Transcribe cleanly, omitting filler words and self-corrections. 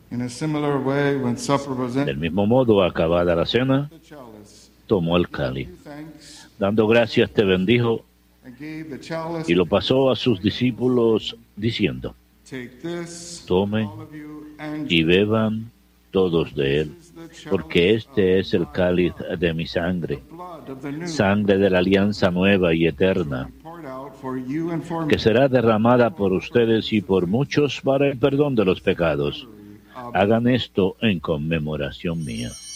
In a similar way, when supper was Del ended, mismo modo, acabada la cena, the chalice, tomó el gave cáliz. thanks, Dando gracias, te bendijo and gave the chalice y lo to his pasó a sus disciples, discípulos saying, diciendo: take this, tomen all of you, and y drink. beban todos de él, This is the porque chalice este of es el my cáliz blood, de mi the sangre, blood of the new, sangre de la alianza nueva y which will eterna, be poured out for you and for que many será derramada for por the ustedes y forgiveness of por sins. muchos para el perdón de los pecados. Memory of Hagan esto en conmemoración mía.